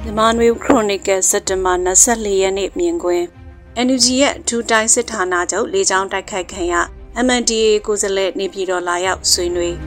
Emmanuel Chronicle စက်တင်ဘာ24ရက်နေ့မြင်ကွင်း NUG ရဲ့ဒူတိုင်းစစ်ဌာနချုပ်လေကြောင်းတိုက်ခိုက်ခံရ MNDAA ကိုယ်စားလှယ်နေပြည်တော်လာရောက်ဆွေးနွေး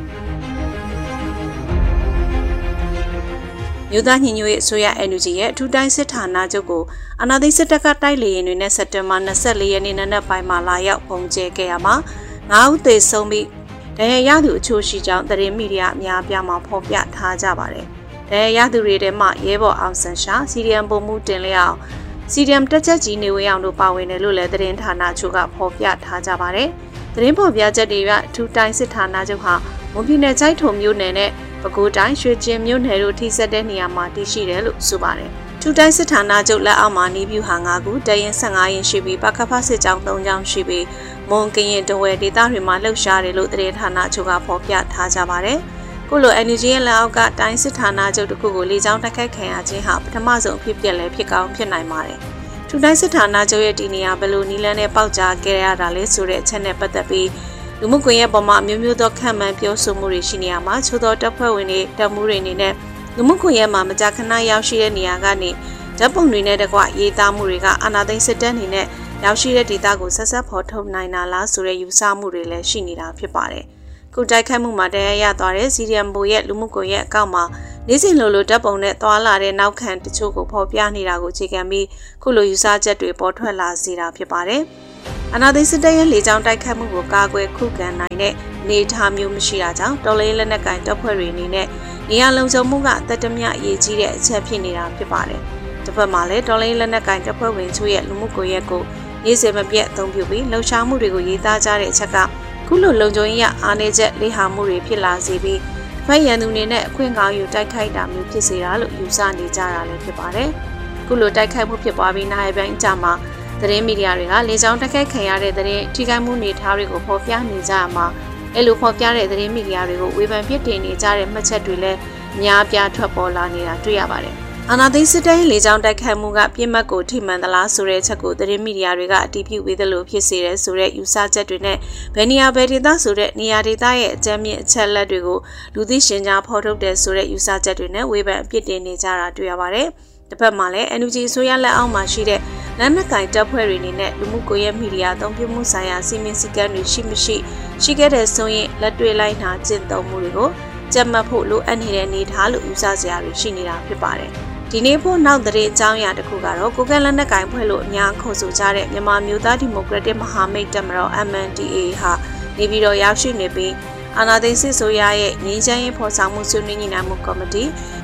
မြို့သားညီညွတ်ရေးအစိုးရ NUG ရဲ့ဒူတိုင်းစစ်ဌာနချုပ်ကိုအာဏာသိမ်းစစ်တပ်ကတိုက်လေယာဉ်တွေနဲ့စက်တင်ဘာ24ရက်နေ့နနက်ပိုင်းမှာလာရောက်ပုံကျဲခဲ့ရမှာ9ဦးသေဆုံးပြီးဒဏ်ရာရသူအချို့ရှိကြောင်းသတင်းမီဒီယာအများအပြားမှာဖော်ပြထားကြပါတယ်။ဒဏ်ရာရသူတွေထဲမှာရဲဘော်အောင်ဆန်းရှာစီဒီအမ်ပုံမှုတင်လျောက်စီဒီအမ်တက်ချက်ကြီးနေဝေးအောင်တို့ပါဝင်တယ်လို့လည်းသတင်းဌာနချို့ကဖော်ပြထားကြပါတယ်။သတင်းဖော်ပြချက်တွေကထူတိုင်းစစ်ဌာနချုပ်ဟာမွန်ပြည်နယ်ကျိုက်ထုံမြို့နယ်နဲ့ပဲခူးတိုင်းရွှေကျင်မြို့နယ်တို့ထိစပ်တဲ့နေရာမှာတည်ရှိတယ်လို့ဆိုပါတယ်။ထူတိုင်းစစ်ဌာနချုပ်လက်အောက်မှာနေပြူဟာ9ခုတရင်15ရင်ရှိပြီးပကဖစစ်ကြောင်း3ကြောင်းရှိပြီးမွန်ကရင်တဝဲဒေသတွေမှာလှုပ်ရှားတယ်လို့သတင်းဌာနချို့ကဖော်ပြထားကြပါတယ်။ခုလို NUG ရဲ့လက်အောက်ကတိုင်းစစ်ဌာနချုပ်တစ်ခုကိုလေကြောင်းတိုက်ခိုက်ခံရခြင်းဟာပထမဆုံးအဖြစ်ပြက်လဲဖြစ်ကောင်းဖြစ်နိုင်ပါတယ်။ထူတိုင်းစစ်ဌာနချုပ်ရဲ့ဒီနေရာဘယ်လိုနီလန်းနဲ့ပေါက်ကြားခဲ့ရတာလဲဆိုတဲ့အချက်နဲ့ပတ်သက်ပြီးလူမှုကွန်ရက်ပေါ်မှာမျိုးမျိုးသောခံမှန်းပြောဆိုမှုတွေရှိနေရမှာချို့သောတပ်ဖွဲ့ဝင်တွေတပ်မှုတွေအနေနဲ့လူမှုကွန်ရက်မှာမကြာခဏရောက်ရှိတဲ့နေရာကနေဓာတ်ပုံတွေနဲ့တကွရေးသားမှုတွေကအာဏာသိမ်းစစ်တပ်အနေနဲ့ရောက်ရှိတဲ့ဒေသကိုဆက်ဆက်ဖော်ထုတ်နိုင်တာလားဆိုတဲ့ယူဆမှုတွေလည်းရှိနေတာဖြစ်ပါတယ်။ခုတိုက်ခိုက်မှုမှာတရားရသွားတဲ့ CDM ဘိုရဲ့လူမှုကွန်ရက်အကောင့်မှာနေ့စဉ်လိုဓာတ်ပုံနဲ့သွာလာတဲ့နောက်ခံတချို့ကိုဖော်ပြနေတာကိုအခြေခံပြီးခုလိုယူဆချက်တွေပေါ်ထွက်လာစေတာဖြစ်ပါတယ်။အာဏာသိမ်းစစ်တပ်ရဲ့လေကြောင်းတိုက်ခိုက်မှုကိုကာကွယ်ခုခံနိုင်တဲ့အနေအထားမျိုးမရှိတာကြောင့်တော်လှန်ရေးလက်နက်ကိုင်တပ်ဖွဲ့တွေအနေနဲ့နေရာလုံခြုံမှုကတတမြအရေးကြီးတဲ့အချက်ဖြစ်နေတာဖြစ်ပါတယ်။တစ်ဖက်မှာလည်းတော်လှန်ရေးလက်နက်ကိုင်တပ်ဖွဲ့ဝင်ချို့ရဲ့လူမှုကွန်ရက်ကိုနေ့စဉ်မပြတ်အသုံးပြုပြီးလှုပ်ရှားမှုတွေကိုရေးသားကြတဲ့အချက်ကခုလိုလုံခြုံရေးအားနည်းချက်လေးဟာမှုတွေဖြစ်လာစေပြီးဖက်ရန်သူနေနဲ့အခွင့်ကောင်းယူတိုက်ခိုက်တာမျိုးဖြစ်စေတာလို့ယူဆနေကြတာလည်းဖြစ်ပါတယ်။ခုလိုတိုက်ခိုက်မှုဖြစ်ပွားပြီးနိုင်ပိုင်းအကြမှာသတင်းမီဒီယာတွေကလေကြောင်းတိုက်ခိုက်ခံရတဲ့သတင်းထိခိုက်မှုနေထားတွေကိုဖော်ပြနေကြရမှာအဲ့လိုဖော်ပြတဲ့သတင်းမီဒီယာတွေကိုဝေဖန်ပြစ်တင်နေကြတဲ့မှတ်ချက်တွေလည်းအများအပြားထွက်ပေါ်လာနေတာတွေ့ရပါတယ်။အာဏာသိမ်းစစ်တပ်ရဲ့လေကြောင်းတိုက်ခိုက်မှုကပြစ်မှတ်ကိုထိမှန်သလားဆိုတဲ့အချက်ကိုသတင်းမီဒီယာတွေကအတည်ပြုပေးသလိုဖြစ်စေတယ်ဆိုတဲ့ယူဆချက်တွေနဲ့ဘယ်နေရာဘယ်ဒေသဆိုတဲ့နေရာဒေသရဲ့အကြမ်းမြင့်အချက်လက်တွေကိုလူသိရှင်ကြားဖော်ထုတ်တယ်ဆိုတဲ့ယူဆချက်တွေနဲ့ဝေဖန်အပြစ်တင်နေကြတာတွေ့ရပါတယ်။တစ်ဖက်မှာလည်း NUG အစိုးရလက်အောက်မှာရှိတဲ့လက်နက်ကင်တပ်ဖွဲ့တွေအနေနဲ့လူမှုကွန်ရက်မီဒီယာအသုံးပြုမှုဆိုင်ရာစီမင်းစည်းကမ်းတွေရှိခဲ့တဲ့ဆိုရင်လက်တွေ့လိုက်နာကျင့်သုံးမှုတွေကိုကြက်မှတ်ဖို့လိုအပ်နေတဲ့အနေအထားလို့ယူဆစရာတွေရှိနေတာဖြစ်ပါတယ်။ဒီနေ့ဖို့နောက်တဲ့အကြောင်းအရာတစ်ခုကတော့ကိုကန့်လက်နက်ကင်ဖွဲ့လို့အများခေါ်ဆိုကြတဲ့မြန်မာမျိုးသားဒီမိုကရက်တစ်မဟာမိတ်တပ်မတော် MNDAA ဟာနေပြည်တော်ရောက်ရှိနေပြီးအာဏာသိမ်းစစ်ဆိုရရဲ့ငြိမ်းချမ်းရေးဖော်ဆောင်မှုဆွေးနွေးညှိနှိုင်းမှုကော်မတီ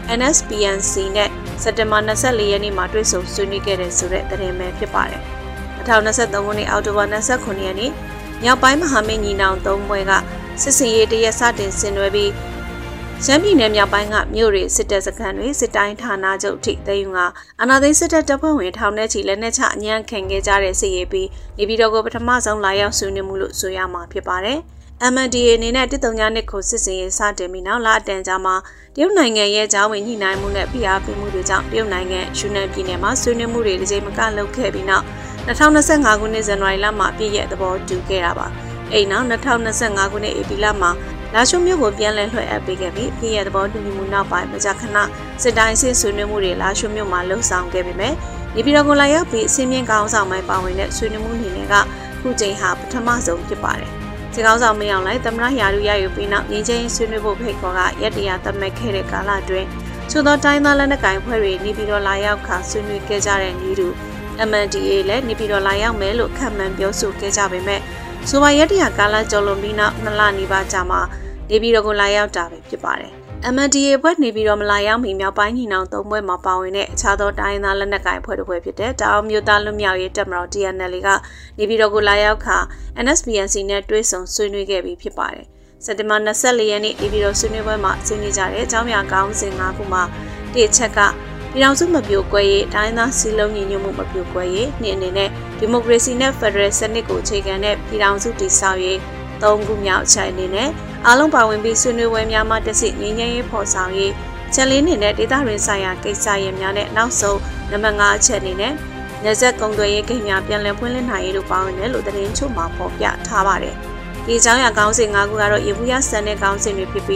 NSPNC နဲ့စက်တင်ဘာ24ရက်နေ့မှာတွေ့ဆုံဆွေးနွေးခဲ့တဲ့ဆိုတဲ့သတင်းပဲဖြစ်ပါတယ်။2023ခုနှစ်အောက်တိုဘာ29ရက်နေ့မြောက်ပိုင်းမဟာမိတ်ညီနောင်၃ဘွဲကစစ်စင်ရေးတရက်စတင်ဆင်နွှဲပြီးရှမ်းပြည်နယ်မြောက်ပိုင်းကမြို့တွေစစ်တပ်စခန်းတွေစစ်တိုင်းဌာနချုပ်ထိသိမ်းယူကအာဏာသိမ်းစစ်တပ်တပ်ဖွဲ့ဝင်ထောင်ထဲချီလက်နက်ချအညံ့ခံခဲ့ကြတဲ့စစ်ရေးပြီးနေပြည်တော်ကိုပထမဆုံးလာရောက်ဆွေးနွေးမှုလို့ဆိုရမှာဖြစ်ပါတယ်။ MNDAA အနေနဲ့139နှစ်ကိုစစ်စင်ရေးစတင်ပြီးနောက်လအတန်ကြာမှာတရုတ်နိုင်ငံရဲ့ကြားဝင်ညှိနှိုင်းမှုနဲ့ဖိအားပေးမှုတွေကြောင့်တရုတ်နိုင်ငံယူနန်ပြည်နယ်မှာဆွေးနွေးမှုတွေတစ်ကြိမ်မကလုပ်ခဲ့ပြီးနောက်2025ခုနှစ်ဇန်နဝါရီလမှာပြည့်ရဲ့သဘောတူခဲ့တာပါ။အဲ့နောက်2025ခုနှစ်ဧပြီလမှာလာရှုံမြို့ကိုပြန်လည်လွှဲအပ်ပေးခဲ့ပြီးပြည်ရဲ့သဘောတူညီမှုနောက်ပိုင်းမကြာခဏစစ်တိုင်းစစ်ဆွေးနွေးမှုတွေလာရှုံမြို့မှာလှုပ်ဆောင်ခဲ့ပေမဲ့နေပြည်တော်ကိုလာရောက်ပြီးအစင်းမြင့်ကောင်းဆောင်ပိုင်းပါဝင်တဲ့ဆွေးနွေးမှုအနေနဲ့ကခုချိန်ဟာပထမဆုံးဖြစ်ပါတယ်။စစ်ကောင်းဆောင်မင်းအောင်လှိုင်သမ္မတရာထူးရယူပြီးနောက်ငြိမ်းချမ်းရေးဆွေးနွေးဖို့ဖိတ်ခေါ်ကရက်တရာသတ်မှတ်ခဲ့တဲ့ကာလအတွင်းချို့သောတိုင်းသားလက်နက်ကိုင်ဖွဲ့တွေနေပြည်တော်လာရောက်ခါဆွေးနွေးခဲ့ကြတဲ့ညီတူ MNDAA လည်းနေပြည်တော်လာရောက်မယ်လို့ခန့်မှန်းပြောဆိုခဲ့ကြပေမဲ့ဆိုပါရက်တရာကာလကျော်လွန်ပြီးနောက်2လနီးပါးကြာမှနေပြည်တော်ကိုလာရောက်တာပဲဖြစ်ပါတယ်။ MNDAA ဘွဲ့နေပြည်တော်မလာရောက်မီမြောက်ပိုင်းညီနောင်၃ဘွဲ့မှာပါဝင်တဲ့အခြားသောတိုင်းသားလက်နက်ကိုင်ဖွဲ့တစ်ဖွဲ့ဖြစ်တဲ့တောင်မျိုးသားလွတ်မြောက်ရေးတပ်မတော် TNL ကနေပြည်တော်ကိုလာရောက်ခါ NSPNC နဲ့တွဲဆုံဆွေးနွေးခဲ့ပြီးဖြစ်ပါတယ်။စက်တင်ဘာ24ရက်နေ့နေပြည်တော်ဆွေးနွေးပွဲမှာဆွေးနွေးကြတဲ့အကြောင်းအရာကောင်းစဉ်၅ခုမှာတစ်ချက်ကပြည်ထောင်စုမပြိုကွဲရေးတိုင်းသားစည်းလုံးညီညွတ်မှုမပြိုကွဲရေးနှစ်အနေနဲ့ဒီမိုကရေစီနဲ့ဖက်ဒရယ်စနစ်ကိုအခြေခံတဲ့ပြည်ထောင်စုတည်ဆောက်ရေး၃ခုမြောက်အချက်အနေနဲ့အားလုံးပါဝင်ပြီးဆွေးနွေးပွဲများမှတဆင့်ငြိမ်းချမ်းရေးဖော်ဆောင်ရေးချက်လေးနေနဲ့ဒေသတွင်းဆိုင်ရာကိစ္စရပ်များနဲ့နောက်ဆုံးနံပါတ်5အချက်အနေနဲ့နယ်စပ်ကုန်သွယ်ရေးကိန်းများပြန်လည်ဖွင့်လှစ်နိုင်ရေးတို့ပါဝင်တယ်လို့သတင်းချို့မှာဖော်ပြထားပါတယ်။ဒီအကြောင်းအရာကောင်းစဉ်၅ခုကတော့ရေဘူးရဆန်တဲ့ကောင်းစဉ်တွေဖြစ်ပြီး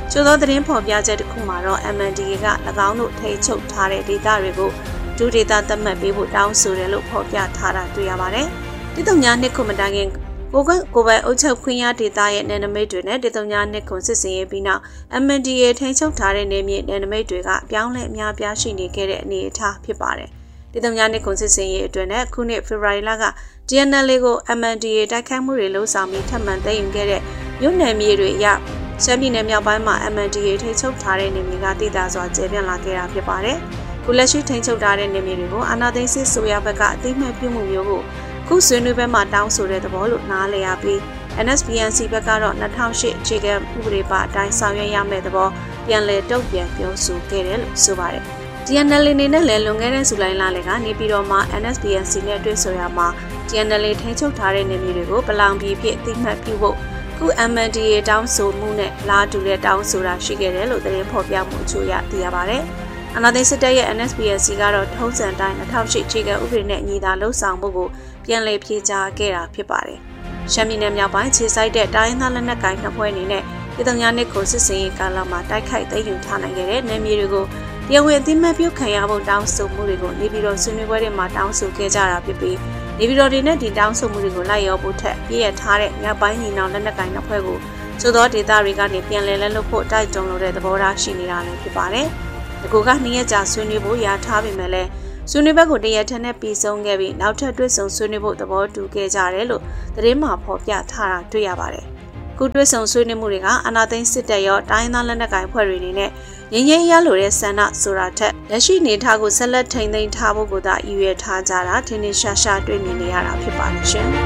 ချို့သောသတင်းဖော်ပြချက်တစ်ခုမှာတော့ MNDAA က၎င်းတို့ထိချုပ်ထားတဲ့ဒေသတွေကိုဒုဒေသသတ်မှတ်ပေးဖို့တောင်းဆိုတယ်လို့ဖော်ပြထားတာတွေ့ရပါတယ်။တိတုံညာနှစ်ခုမတိုင်ခင်ကိုပိုင်အုပ်ချုပ်ခွင့်ရဒေသရဲ့နယ်နိမိတ်တွေနဲ့တိတုံညာနှစ်ခုစစ်စင်ရေးပြီးနောက် MNDAA ထိချုပ်ထားတဲ့နယ်မြေနယ်နိမိတ်တွေကအပြောင်းလဲအများပြားရှိနေခဲ့တဲ့အနေအထားဖြစ်ပါတယ်။တိတုံညာနှစ်ခုစစ်စင်ရေးအတွင်းနဲ့ခုနှစ်ဖေဖော်ဝါရီလက TNLA ကို MNDAA တိုက်ခိုက်မှုတွေလှုံ့ဆော်ပြီးထပ်မံသိမ်းယူခဲ့တဲ့မြို့နယ်မြေတွေအရရှမ်းပြည်နယ်မြောက်ပိုင်းမှာ MNDAA ထိချုပ်ထားတဲ့နေမြေကတည်တာစွာကျယ်ပြန့်လာခဲ့တာဖြစ်ပါတယ်။ခုလက်ရှိထိချုပ်ထားတဲ့နေမြေတွေကိုအာဏာသိမ်းစစ်ဆိုရဘက်ကအသိမှတ်ပြုမှုမျိုးကိုခုဆွေးနွေးပွဲမှာတောင်းဆိုတဲ့သဘောလို့နားလည်ရပြီး NSPNC ဘက်ကတော့2008အခြေခံဥပဒေပါအတိုင်းဆောင်ရွက်ရမယ့်သဘောပြန်လည်တုံ့ပြန်ပြောဆိုခဲ့တယ်လို့ဆိုပါတယ်။ TNLA နေနဲ့လည်းလွန်ခဲ့တဲ့ဇူလိုင်လလကနေပြီးတော့မှ NSPNC နဲ့တွေ့ဆုံရမှာ TNLA ထိချုပ်ထားတဲ့နေမြေတွေကိုပလောင်ပြည်ဖြစ်အသိမှတ်ပြုဖို့ခု MNDAA တောင်းဆိုမှုနဲ့လာတူတဲ့တောင်းဆိုတာရှိခဲ့တယ်လို့သတင်းဖော်ပြမှုအချို့ရသိရပါတယ်။အနာသိစစ်တပ်ရဲ့ NSPNC ကတော့ထုံးစံတိုင်း2008အခြေခံဥပဒေနဲ့ညီသာလှုပ်ဆောင်မှုကိုပြန်လည်ဖြေကြားခဲ့တာဖြစ်ပါတယ်။ရှမ်းပြည်နယ်မြောက်ပိုင်းခြေစိုက်တဲ့တိုင်းသားလက်နက်ကိုင်နှစ်ဖွဲ့အနေနဲ့ပြည်သူများနှစ်ကိုစစ်စင်ရေးကာလမှာတိုက်ခိုက်သိမ်းယူထားနိုင်ခဲ့တဲ့နယ်မြေတွေကိုတရားဝင်အသိမှတ်ပြုခံရဖို့တောင်းဆိုမှုတွေကိုနေပြည်တော်ဆွေးနွေးပွဲတွေမှာတောင်းဆိုခဲ့ကြတာဖြစ်ပြီးနေပြည်တော်တွေနဲ့ဒီတောင်းဆိုမှုတွေကိုလိုက်ရောဖို့ထက်ပြည့်ရထားတဲ့မြောက်ပိုင်းညီနောင်လက်နက်ကိုင်နှစ်ဖွဲ့ကိုချို့သောဒေသတွေကနေပြန်လည်လက်လွတ်ဖို့တိုက်တွန်းလိုတဲ့သဘောထားရှိနေတာလည်းဖြစ်ပါတယ်။ဒီကူက2ရက်ကြာဆွေးနွေးဖို့ရာထားပေမဲ့လည်းဆွေးနွေးဘက်ကိုတရက်ထက်နဲ့ပြီးဆုံးခဲ့ပြီးနောက်ထပ်တွေ့ဆုံဆွေးနွေးဖို့သဘောတူခဲ့ကြတယ်လို့သတင်းမှာဖော်ပြထားတာတွေ့ရပါတယ်။ခုတွေ့ဆုံဆွေးနွေးမှုတွေကအာဏာသိမ်းစစ်တပ်ရောတိုင်းသားလက်နက်ကိုင်ဖွဲ့တွေအနေနဲ့ငြိမ်းချမ်းရလိုတဲ့ဆန္ဒဆိုတာထက်လက်ရှိနေထားကိုဆက်လက်ထိန်းသိမ်းထားဖို့ကိုသာရည်ရွယ်ထားကြတာထင်ထင်ရှားရှားတွေ့မြင်နေရတာဖြစ်ပါတယ်ရှင်။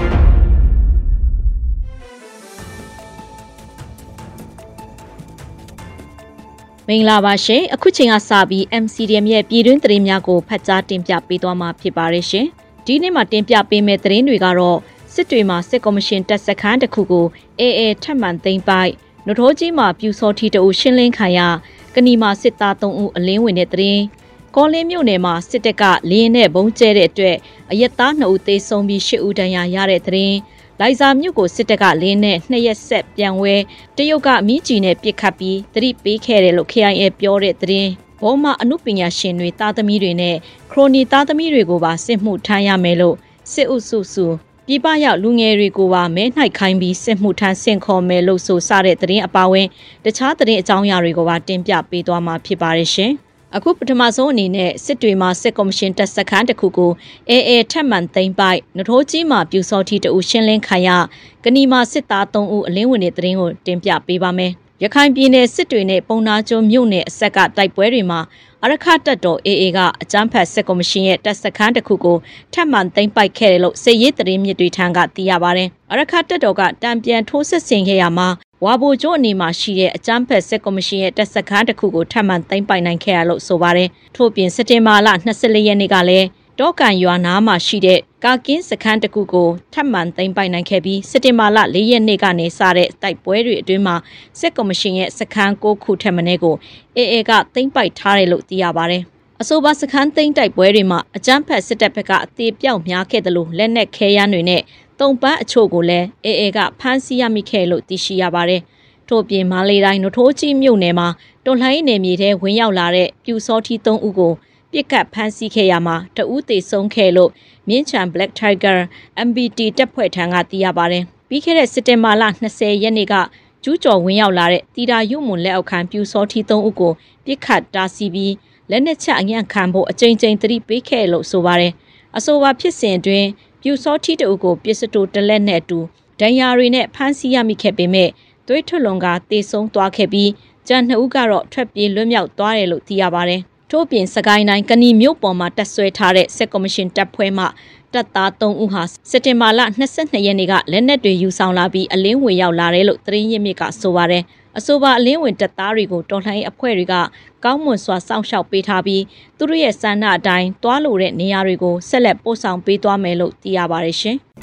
မင်္ဂလာပါရှင်အခုချိန်ကစပြီး MCDM ရဲ့ပြည်တွင်းသတင်းများကိုဖတ်ကြားတင်ပြပေးသွားမှာဖြစ်ပါတယ်ရှင်ဒီနေ့မှာတင်ပြပေးမယ့်သတင်းတွေကတော့စစ်တွေမှာစစ်ကော်မရှင်တပ်စခန်းတစ်ခုကိုAAထပ်မံသိမ်းပိုက်နထိုးကြီးမှာပြူစောထီတအုပ်ရှင်းလင်းခံရကနီမှာစစ်သား3ဦးအလင်းဝင်တဲ့သတင်းကောလင်းမြို့နယ်မှာစစ်တပ်ကလေရင်နဲ့ဘုံကျဲတဲ့အတွက်အရက်သား2ဦးသေဆုံးပြီး10ဦးဒဏ်ရာရတဲ့သတင်းလိုက်စာမြို့ကိုစစ်တပ်ကလင်းနဲ့2ရက်ဆက်ပြန်ဝဲတရုတ်ကမြင်းကြီးနဲ့ပစ်ခတ်ပြီးသတိပေးခဲ့တယ်လို့ KIA ပြောတဲ့သတင်းဘောမှာအမှုပညာရှင်တွေသားသမီးတွေနဲ့ခရိုနီသားသမီးတွေကိုပါစစ်မှုထမ်းရမယ်လို့စစ်အုပ်စုပြည်ပရောက်လူငယ်တွေကိုပါမဲနှိုက်ခိုင်းပြီးစစ်မှုထမ်းဆင့်ခေါ်မယ်လို့ဆိုစတဲ့သတင်းအပါအဝင်တခြားသတင်းအကြောင်းအရာတွေကိုပါတင်ပြပေးသွားမှာဖြစ်ပါတယ်ရှင်အခုပထမဆုံးအနေနဲ့စစ်တွေမှာစစ်ကော်မရှင်တပ်စခန်းတစ်ခုကိုAAထပ်မံသိမ်းပိုက်နထိုးကြီးမှာပြူစောထီတအုပ်ရှင်းလင်းခံရကနီမှာစစ်သား3ဦးအလင်းဝင်တဲ့သတင်းကိုတင်ပြပေးပါမယ်ရခိုင်ပြည်နယ်စစ်တွေနဲ့ပုံနာကျွန်းမြို့နယ်အဆက်ကတိုက်ပွဲတွေမှာအရခတပ်တော် AA ကအကြမ်းဖက်စစ်ကော်မရှင်ရဲ့တပ်စခန်းတစ်ခုကိုထပ်မံသိမ်းပိုက်ခဲ့တယ်လို့စစ်ရေးသတင်းမြစ်တွေထံကသိရပါတယ်။အရခတပ်တော်ကတံပြန်ထိုးစစ်ဆင်ခဲ့ရမှာဝါဘိုကျိုးအနေမှာရှိတဲ့အကြမ်းဖက်စစ်ကော်မရှင်ရဲ့တပ်စခန်းတစ်ခုကိုထပ်မံသိမ်းပိုက်နိုင်ခဲ့ရလို့ဆိုပါတယ်။ထို့ပြင်စက်တင်ဘာလ24ရက်နေ့ကလည်းတောကန်ရွာနားမှာရှိတဲ့ကာကင်းစခန်းတစ်ခုကိုထပ်မံသိမ်းပိုက်နိုင်ခဲ့ပြီးစက်တင်ဘာလ4ရက်နေ့ကနေစတဲ့တိုက်ပွဲတွေအတွင်းမှာစစ်ကော်မရှင်ရဲ့စခန်း6ခုထက်မနည်းကို AA ကသိမ်းပိုက်ထားတယ်လို့သိရပါတယ်။အဆိုပါစခန်းသိမ်းတိုက်ပွဲတွေမှာအကြမ်းဖက်စစ်တပ်ဘက်ကအသေးပြောက်များခဲ့တယ်လို့လက်နက်ခဲယမ်းတွေနဲ့တုံပန်းအချို့ကိုလည်း AA ကဖမ်းဆီးရမိခဲ့လို့သိရှိရပါတယ်။ထို့ပြင်မာလေးတိုင်းနထိုးကြီးမြို့နယ်မှာတော်လှန်ရေးနယ်မြေထဲဝင်ရောက်လာတဲ့ပြူစောထီ3ဦးကိုပြစ်ကတ်ဖမ်းဆီးခဲ့ရမှာတဦးသေဆုံးခဲ့လို့မြင်းချံ Black Tiger MBT တပ်ဖွဲ့ထံကသိရပါတယ်။ပြီးခဲ့တဲ့စက်တင်ဘာလ20ရက်နေ့ကကျူးကျော်ဝင်ရောက်လာတဲ့တီတာရုံမွန်လက်အောက်ခံပြူစောထီ3ဦးကိုပြစ်ခတ်တားဆီးပြီးလက်နက်ချအညံ့ခံဖို့အကြိမ်ကြိမ်သတိပေးခဲ့လို့ဆိုပါတယ်။အဆိုပါဖြစ်စဉ်အတွင်းပြူစောထီတဦးကိုပစ္စတိုတလက်နဲ့အတူဒဏ်ရာတွေနဲ့ဖမ်းဆီးရမိခဲ့ပေမဲ့သွေးထွက်လွန်ကသေဆုံးသွားခဲ့ပြီးကျန်2ဦးကတော့ထွက်ပြေးလွတ်မြောက်သွားတယ်လို့သိရပါတယ်။ထို့ပြင်စကိုင်းတိုင်းကနီမြို့ပေါ်မှာတပ်ဆွဲထားတဲ့စစ်ကော်မရှင်တပ်ဖွဲ့မှတပ်သား3ဦးဟာစက်တင်ဘာလ22ရက်နေ့ကလက်နက်တွေယူဆောင်လာပြီးအလင်းဝင်ရောက်လာတယ်လို့သတင်းရင်းမြစ်ကဆိုပါတယ်။အဆိုပါအလင်းဝင်တပ်သားတွေကိုတော်လှန်ရေးအဖွဲ့တွေကကောင်းမွန်စွာစောင့်ရှောက်ပေးထားပြီးသူတို့ရဲ့စံနှအတိုင်းတွားလိုတဲ့နေရာတွေကိုဆက်လက်ပို့ဆောင်ပေးသွားမယ်လို့သိရပါတယ်ရှင်။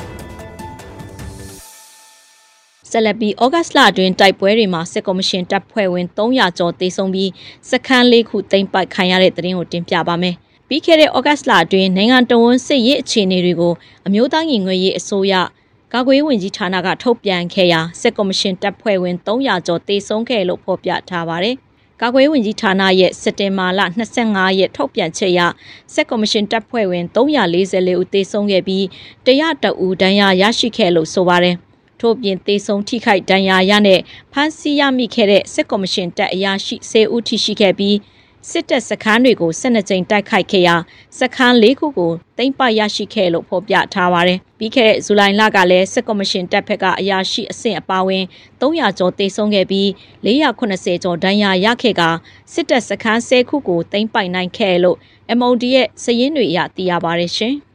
ဆက်လက်ပြီးဩဂတ်လအတွင်းတိုက်ပွဲတွေမှာစစ်ကော်မရှင်တပ်ဖွဲ့ဝင်300ကျော်သေဆုံးပြီးစခန်း4ခုသိမ်းပိုက်ခံရတဲ့သတင်းကိုတင်ပြပါမယ်။ပြီးခဲ့တဲ့ဩဂတ်လအတွင်းနိုင်ငံတော်ဝန်စစ်ရေးအခြေအနေတွေကိုအမျိုးသားညီညွတ်ရေးအစိုးရကာကွယ်ဝင်ကြီးဌာနကထုတ်ပြန်ခဲ့ရာစစ်ကော်မရှင်တပ်ဖွဲ့ဝင်300ကျော်တေဆုံးခဲ့လို့ဖော်ပြထားပါတယ်။ကာကွယ်ဝင်ကြီးဌာနရဲ့စက်တင်ဘာလ25ရက်ထုတ်ပြန်ချက်အရစစ်ကော်မရှင်တပ်ဖွဲ့ဝင်344ဦးတေဆုံးခဲ့ပြီး102ဦးဒဏ်ရာရရှိခဲ့လို့ဆိုပါတယ်။ထို့ပြင်တေဆုံးထိခိုက်ဒဏ်ရာရနဲ့ဖမ်းဆီးရမိခဲ့တဲ့စစ်ကော်မရှင်တပ်အရာရှိ10ဦးထိရှိခဲ့ပြီးစစ်တပ်စခန်းတွေကို12ကြိမ်တိုက်ခိုက်ခဲ့ရာစခန်း4ခုကိုသိမ်းပိုက်ရရှိခဲ့လို့ဖော်ပြထားပါတယ်။ပြီးခဲ့တဲ့ဇူလိုင်လကလည်းစစ်ကော်မရှင်တပ်ဖက်ကအရာရှိအဆင့်အပါအဝင်300ကျော်တေဆုံးခဲ့ပြီး480ကျော်ဒဏ်ရာရခဲ့ကစစ်တပ်စခန်း10ခုကိုသိမ်းပိုက်နိုင်ခဲ့လို့ MOD ရဲ့စာရင်းတွေအရသိရပါတယ်ရှင်။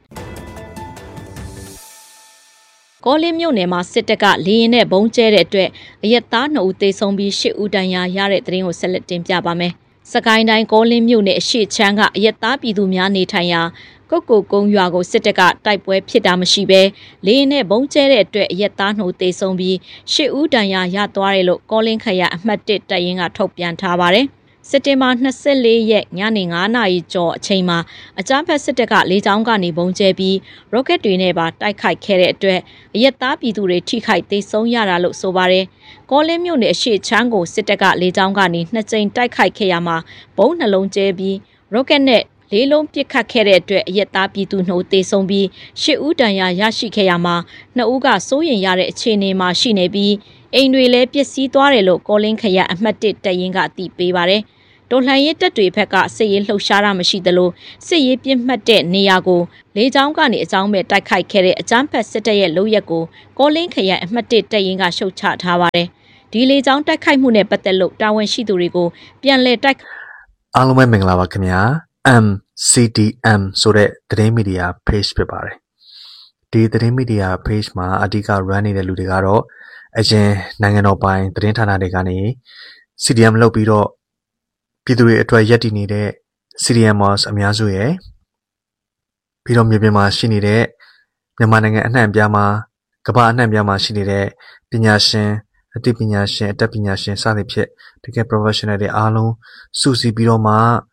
ကောလင်းမြို့နယ်မှာစစ်တပ်ကလေရင်နဲ့ဘုံကျဲတဲ့အတွက်အရက်သား2ဦးသေဆုံးပြီး10ဦးဒဏ်ရာရတဲ့သတင်းကိုဆက်လက်တင်ပြပါမယ်။စကိုင်းတိုင်းကောလင်းမြို့နယ်အရှိချမ်းကအရက်သားပြည်သူများနေထိုင်ရာကုတ်ကိုကုန်းရွာကိုစစ်တပ်ကတိုက်ပွဲဖြစ်တာမရှိဘဲလေရင်နဲ့ဘုံကျဲတဲ့အတွက်အရက်သား2ဦးသေဆုံးပြီး10ဦးဒဏ်ရာရသွားတယ်လို့ကောလင်းခရိုင်အမှတ်1တပ်ရင်းကထုတ်ပြန်ထားပါတယ်။စက်တင်ဘာ24ရက်ညနေ9နာရီကျော်အချိန်မှာအကြမ်းဖက်စစ်တပ်ကလေကြောင်းကနေဘုံကျဲပြီးရော့ကက်တွေနဲ့ပါတိုက်ခိုက်ခဲ့တဲ့အတွက်အရက်သားပြည်သူတွေထိခိုက်သေဆုံးရတာလို့ဆိုပါတယ်။ကောလင်းမြို့နယ်အရှိချမ်းကိုစစ်တပ်ကလေကြောင်းကနေ2ကြိမ်တိုက်ခိုက်ခဲ့ရမှာဘုံနှလုံးကျဲပြီးရော့ကက်နဲ့လေးလုံးပစ်ခတ်ခဲ့တဲ့အတွက်အရက်သားပြည်သူ2ဦးသေဆုံးပြီး10ဦးဒဏ်ရာရရှိခဲ့ရမှာ2ဦးကစိုးရိမ်ရတဲ့အခြေအနေမှာရှိနေပြီးအိမ်တွေလည်းပျက်စီးသွားတယ်လို့ကောလင်းခရိုင်အမှတ်1တပ်ရင်းကအသိပေးပါတယ်။တော်လှန်ရေးတပ်တွေဘက်ကစစ်ရေးလှုပ်ရှားတာမရှိသလိုစစ်ရေးပြစ်မှတ်တဲ့နေရာကိုလေကြောင်းကနေအကြောင်းမဲ့တိုက်ခိုက်ခဲ့တဲ့အကြမ်းဖက်စစ်တပ်ရဲ့လုပ်ရက်ကိုကောလင်းခရိုင်အမှတ်1တပ်ရင်းကရှုတ်ချထားပါတယ်။ဒီလေကြောင်းတိုက်ခိုက်မှုနဲ့ပတ်သက်လို့တာဝန်ရှိသူတွေကိုပြန်လည်တိုက်အားလုံးပဲမင်္ဂလာပါခင်ဗျာ MCDM ဆိုတဲ့သတင်းမီဒီယာ page ဖြစ်ပါတယ်။ဒီသတင်းမီဒီယာ page မှာအဓိက run နေတဲ့လူတွေကတော့အရင်နိုင်ငံတော်ပိုင်သတင်းဌာနတွေကနေ CDM လုပ်ပြီးတော့ပြည်သူတွေအတွက်ရည်တည်နေတဲ့ CDMers အများစုရဲ့ပြီးတော့မြေပြင်မှာရှိနေတဲ့မြန်မာနိုင်ငံအနှံ့အပြားမှာကမ္ဘာအနှံ့အပြားမှာရှိနေတဲ့ပညာရှင်အသိပညာရှင်အတတ်ပညာရှင်စသဖြင့်တကယ် professional တွေအားလုံးစုစည်းပြီးတော့မှ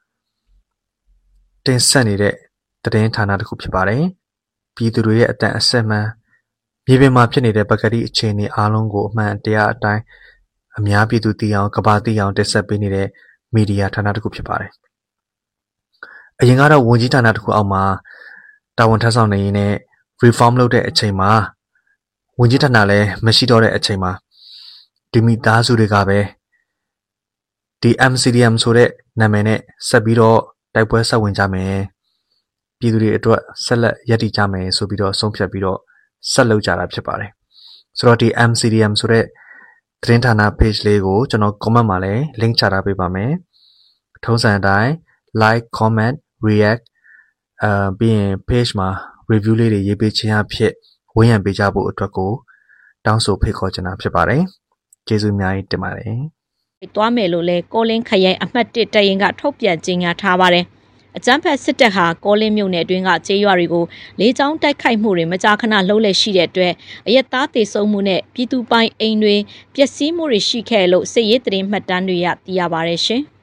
တင်ဆက်နေတဲ့သတင်းဌာနတစ်ခုဖြစ်ပါတယ်။ပြည်သူတွေရဲ့အတန်အဆက်မှန်မြေပြင်မှာဖြစ်နေတဲ့ပကတိအခြေအနေအားလုံးကိုအမှန်တရားအတိုင်းအများပြည်သူသိအောင်ကမ္ဘာသိအောင်တင်ဆက်ပေးနေတဲ့မီဒီယာဌာနတစ်ခုဖြစ်ပါတယ်။အရင်ကတော့ဝန်ကြီးဌာနတစ်ခုအောက်မှာတာဝန်ထမ်းဆောင်နေရင်းနဲ့ reform လုပ်တဲ့အချိန်မှာဝန်ကြီးဌာနလည်းမရှိတော့တဲ့အချိန်မှာဒီမိသားစုတွေကပဲဒီ MCDM ဆိုတဲ့နာမည်နဲ့ဆက်ပြီးတော့တိုက်ပွဲဆက်ဝင်ကြမယ်။ပြည်သူတွေအတွက်ဆက်လက်ရည်တည်ကြမယ်ဆိုပြီးတော့ဆုံးဖြတ်ပြီးတော့ဆက်လုပ်ကြတာဖြစ်ပါတယ်။ဆိုတော့ဒီ MCDM ဆိုတဲ့သတင်းဌာန page လေးကိုကျွန်တော် comment မှာလည်း link ချထားပေးပါမယ်။ထုံးစံအတိုင်း like comment react ပြီးရင် page မှာ review လေးတွေရေးပေးခြင်းအဖြစ်ဝန်းရံပေးကြဖို့အတွက်ကိုတောင်းဆိုဖိတ်ခေါ်ချင်တာဖြစ်ပါတယ်။ကျေးဇူးအများကြီးတင်ပါတယ်။သွားမယ်လို့လဲကောလင်းခရိုင်အမှတ်1တပ်ရင်းကထုတ်ပြန်ကြေညာထားပါတယ်။အကြမ်းဖက်စစ်တပ်ဟာကောလင်းမြို့နယ်အတွင်းကကျေးရွာတွေကိုလေကြောင်းတိုက်ခိုက်မှုတွေမကြာခဏလှုပ်လက်ရှိတဲ့အတွက်အရက်သားသေဆုံးမှုနဲ့ပြည်သူပိုင်အိမ်တွေပျက်စီးမှုတွေရှိခဲ့လို့စစ်ရေးသတင်းမှတ်တမ်းတွေရသိရပါတယ်ရှင်။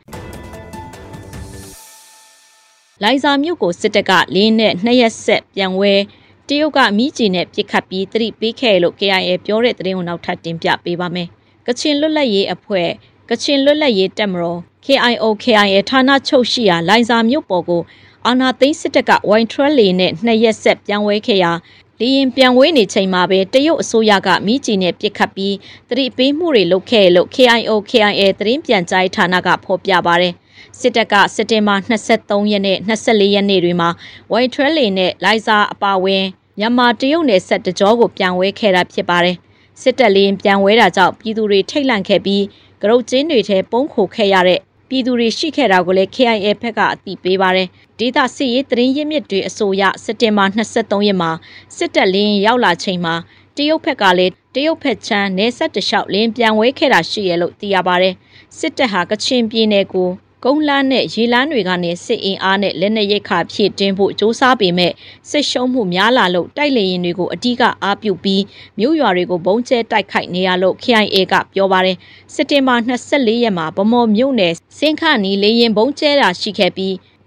လိုင်ဇာမြို့ကိုစစ်တပ်ကလင်းနဲ့2ရက်ဆက်ပြန်ဝဲတရုတ်ကမိကျည်နဲ့ပစ်ခတ်ပြီးသတိပေးခဲ့လို့ KIA ပြောတဲ့သတင်းကိုနောက်ထပ်တင်ပြပေးပါမယ်။ကချင်လွတ်လပ်ရေးအဖွဲ့ကချင်လွတ်လပ်ရေးတပ်မတော် KIA ဌာနချုပ်ရှိရာလိုင်ဇာမြို့ပေါ်ကိုအာဏာသိမ်းစစ်တပ်ကဝိုင်ထရလီနဲ့2ရက်ဆက်ပြန်ဝဲခဲ့ရာလေရင်ပြန်ဝဲနေချိန်မှာပဲတရုတ်အစိုးရကမိကျည်နဲ့ပစ်ခတ်ပြီးသတိပေးမှုတွေလုပ်ခဲ့လို့ KIA သတင်းပြန်ကြားဌာနကဖော်ပြပါတယ်။စစ်တပ်ကစက်တင်ဘာ23ရက်နဲ့24ရက်နေ့တွေမှာဝိုင်ထရလီနဲ့လိုင်ဇာအပါအဝင်မြန်မာတရုတ်နယ်စပ်တကြောကိုပြန်ဝဲခဲ့တာဖြစ်ပါတယ်။စစ်တပ်လေရင်ပြန်ဝဲတာကြောင့်ပြည်သူတွေထိတ်လန့်ခဲ့ပြီးကရုတ်ကျင်းတွေထဲပုံခိုခဲ့ရတဲ့ပြည်သူတွေရှိခဲ့တာကိုလည်း KIA ဘက်ကအသိပေးပါတယ်။ဒေသစစ်ရေးသတင်းရင်းမြစ်တွေအဆိုအရစက်တင်ဘာ23ရက်မှာစစ်တပ်လင်းရောက်လာချိန်မှာတရုတ်ဘက်ကလည်းတရုတ်ဘက်ချမ်းနယ်စပ်တလျှောက်လင်းပြန်ဝဲခဲ့တာရှိရလို့သိရပါတယ်။စစ်တပ်ဟာကချင်ပြည်နယ်ကိုကုန်းလန်းနဲ့ရေလန်းတွေကနေစစ်အင်အားနဲ့လက်နက်ရိတ်ခါဖြည့်တင်းဖို့စ조사ပေမဲ့စစ်ရှုံးမှုများလာလို့တိုက်လေရင်တွေကိုအဓိကအားပြုပြီးမြို့ရွာတွေကိုဘုံကျဲတိုက်ခိုက်နေရလို့ KIA ကပြောပါတယ်စက်တင်ဘာ24ရက်မှာဗမော်မြို့နယ်စင်ခနီလေရင်ဘုံကျဲတာရှိခဲ့ပြီးထ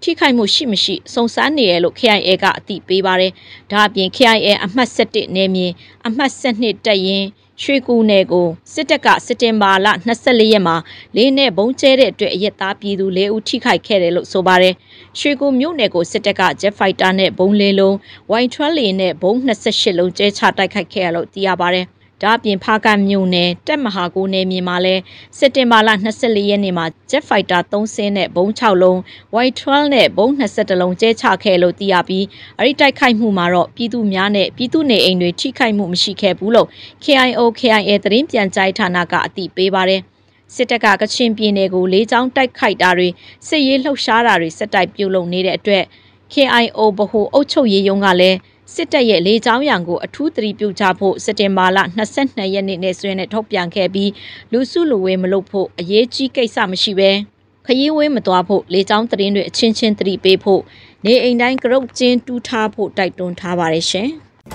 ထိခိုက်မှုရှိမရှိစုံစမ်းနေရလို့ KIA ကအသိပေးပါတယ်။ဒါအပြင် KIA အမှတ်7နယ်မြေအမှတ်7တပ်ရင်းရွှေကူနယ်ကိုစစ်တပ်ကစက်တင်ဘာလ24ရက်မှာလေးနဲ့ဘုံကျဲတဲ့အတွက်အရက်သားပြည်သူ4ဦးထိခိုက်ခဲ့တယ်လို့ဆိုပါတယ်။ရွှေကူမြို့နယ်ကိုစစ်တပ်က Jet Fighter နဲ့ဘုံ4လုံး Y12 လေနဲ့ဘုံ28လုံးကျဲချတိုက်ခိုက်ခဲ့ရလို့သိရပါတယ်။ဒါအပြင်ဖားကန့်မြို့နယ်တက်မဟာကိုနယ်မြေမှာလဲစက်တင်ဘာလ24ရက်နေ့မှာ Jet Fighter 3စင်းနဲ့ဘုံ6လုံး Y12 နဲ့ဘုံ21လုံးကျဲချခဲ့လို့သိရပြီးအဲ့ဒီတိုက်ခိုက်မှုမှာတော့ပြည်သူများနဲ့ပြည်သူနေအိမ်တွေထိခိုက်မှုမရှိခဲ့ဘူးလို့ KIA သတင်းပြန်ကြားဌာနကအသိပေးပါတယ်စစ်တပ်ကကချင်ပြည်နယ်ကိုလေးချောင်းတိုက်ခိုက်တာတွေစစ်ရေးလှုပ်ရှားတာတွေစက်တိုက်ပြုလုပ်နေတဲ့အတွက် KIO ဗဟိုအုပ်ချုပ်ရေးရုံးကလည်းစစ်တပ်ရဲ့လေးချောင်းရံကိုအထူးသတိပြုကြဖို့စက်တင်ဘာလ22ရက်နေ့နဲ့ဆွေးနွေးထုတ်ပြန်ခဲ့ပြီးလူစုလူဝေးမလုပ်ဖို့အရေးကြီးကိစ္စမရှိဘဲခရီးဝေးမသွားဖို့လေးချောင်းသတင်းတွေအချင်းချင်းသတိပေးဖို့နေအိမ်တိုင်းကရုတ်ကျင်းတူးထားဖို့တိုက်တွန်းထားပါတယ်ရှင်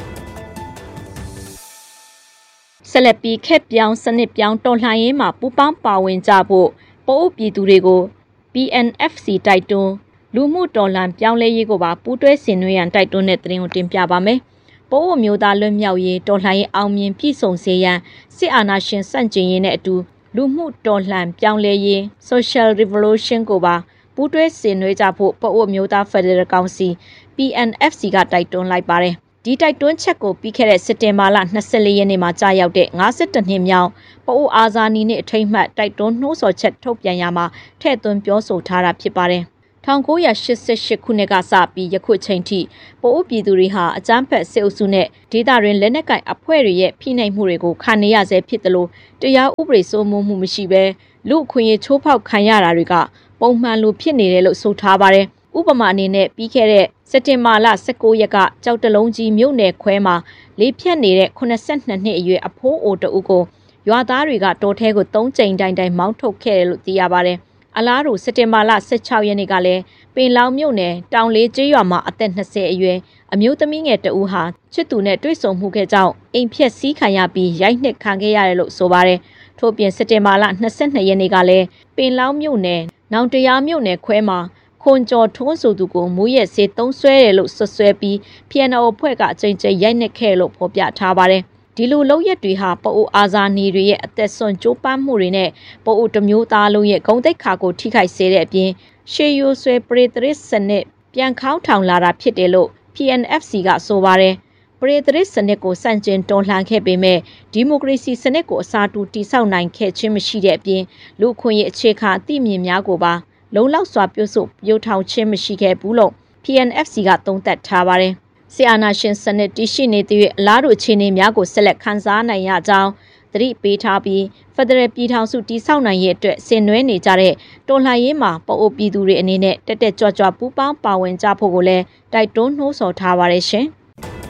ဆက်လက်ပြီးခက်ပြောင်းစနစ်ပြောင်းတော်လှန်ရေးမှာပူးပေါင်းပါဝင်ကြဖို့ပို့ပြည်သူတွေကို PNFC တိုက်တွန်းလူမှုတော်လှန်ပြောင်းလဲရေးကိုပါပူးတွဲဆင်နွှဲရန်တိုက်တွန်းတဲ့သတင်းကိုတင်ပြပါမယ်။ပို့မျိုးသားလွတ်မြောက်ရေးတော်လှန်ရေးအောင်မြင်ပြည့်စုံစေရန်စစ်အာဏာရှင်စန့်ကျင်ရေးနဲ့အတူလူမှုတော်လှန်ပြောင်းလဲရေး Social Revolution ကိုပါပူးတွဲဆင်နွှဲကြဖို့ပို့မျိုးသား Federal Council PNFC ကတိုက်တွန်းလိုက်ပါတယ်။ဒီတိုက်တွန်းချက်ကိုပြီးခဲ့တဲ့စက်တင်ဘာလ24ရက်နေ့မှာကြာရောက်တဲ့52နှစ်မြောက်ပို့အာဇာနည်နေ့အထိမ်းအမှတ်တိုက်တွန်းနှိုးဆော်ချက်ထုတ်ပြန်ရမှာထည့်သွင်းပြောဆိုထားတာဖြစ်ပါတယ်။1988ခုနှစ်ကစပြီးယခုချိန်ထိပို့ပြည်သူတွေဟာအကြမ်းဖက်စစ်အုပ်စုနဲ့ဒေသတွင်လက်နက်ကိုင်အဖွဲ့တွေရဲ့ဖိနှိပ်မှုတွေကိုခံနေရဆဲဖြစ်တယ်လို့တရားဥပဒေစိုးမိုးမှုမရှိဘဲလူအခွင့်အရေးချိုးဖောက်ခံရတာတွေကပုံမှန်လိုဖြစ်နေတယ်လို့ဆိုထားပါတယ်။ဥပမာအနေနဲ့ပြီးခဲ့တဲ့စက်တင်ဘာလ19ရက်ကကြောက်တလုံးကြီးမြို့နယ်ခွဲမှာလေးဖြတ်နေတဲ့82နှစ်အရွယ်အဖိုးအိုတဦးကိုရွာသားတွေကတော်ထဲကို3ကြိမ်တိုင်မောင်းထုတ်ခဲ့တယ်လို့သိရပါတယ်။အလားတူစက်တင်ဘာလ16ရက်နေ့ကလည်းပင်လောင်မြို့နယ်တောင်လေးကျေးရွာမှာအသက်20အရွယ်အမျိုးသမီးငယ်တဦးဟာချစ်သူနဲ့တွေ့ဆုံမှုခဲ့ကြောင်းအိမ်ဖြက်စီးခံရပြီးရိုက်နှက်ခံခဲ့ရတယ်လို့ဆိုပါတယ်။ထို့ပြင်စက်တင်ဘာလ22ရက်နေ့ကလည်းပင်လောင်မြို့နယ်နောင်တရားမြို့နယ်ခွဲမှာခွန်ကျော်ထွန်းဆိုသူကိုမူရဲ့စေသုံးဆွဲတယ်လို့ဆွဆွဲပြီး PNO အဖွဲ့ကအကြိမ်ကြိမ်ရိုက်နှက်ခဲ့လို့ဖော်ပြထားပါတယ်။ဒီလိုလုပ်ရက်တွေဟာပို့အာဇာနည်တွေရဲ့အသက်ဆွန့်ကြိုးပမ်းမှုတွေနဲ့ပို့တမျိုးသားလုံးရဲ့ဂုဏ်သိက္ခာကိုထိခိုက်စေတဲ့အပြင်ရှေးရိုးဆွဲပရိသရစ်စနစ်ပြန်ခေါင်းထောင်လာတာဖြစ်တယ်လို့ PNFC ကဆိုပါတယ်။ပရိသရစ်စနစ်ကိုစန့်ကျင်တော်လှန်ခဲ့ပေမဲ့ဒီမိုကရေစီစနစ်ကိုအစားတူတည်ဆောက်နိုင်ခဲ့ခြင်းမရှိတဲ့အပြင်လူ့အခွင့်အရေးအခြေခံအသည့်မြင်များကိုပါလုံလောက်စွာပြုစုပြိုထောင်ခြင်းမရှိခဲ့ဘူးလို့ PNFC ကသုံးသပ်ထားပါတယ်။ဆီအာနာရှင်စနစ်တည်ရှိနေတဲ့အလားတူအခြေအနေများကိုဆက်လက်ခန်းစားနိုင်ရကြောင်းသတိပေးထားပြီးဖက်ဒရယ်ပြည်ထောင်စုတည်ဆောက်နိုင်ရေးအတွက်ဆင်နွှဲနေကြတဲ့တော်လှန်ရေးမှာပို့ပြည်သူတွေအနေနဲ့တက်တက်ကြွကြွပူးပေါင်းပါဝင်ကြဖို့ကိုလည်းတိုက်တွန်းနှိုးဆော်ထားပါတယ်ရှင်။